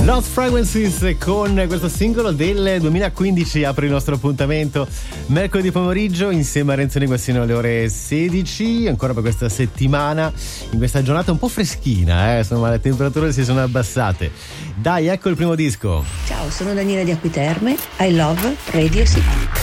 Lost Frequencies con questo singolo del 2015 apre il nostro appuntamento mercoledì pomeriggio insieme a Renzo Neguassino alle ore 16, ancora per questa settimana, in questa giornata un po' freschina, insomma le temperature si sono abbassate. Dai, ecco il primo disco. Ciao, sono Daniela di Acquiterme, I love Radio City.